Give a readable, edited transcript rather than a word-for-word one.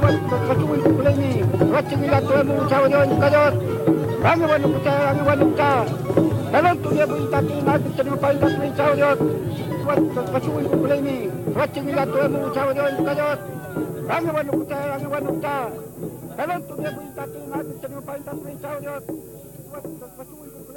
Pasukan kuleni, watching ila tuwa mo sawayon kayot. Rangawan ukta. Dalam tu dia berintati nanti terima paling tak boleh sawayon. Pasukan kuleni, watching ila tuwa mo sawayon kayot. Rangawan ukta. Dalam tu dia berintati nanti terima paling tak boleh sawayon. Pasukan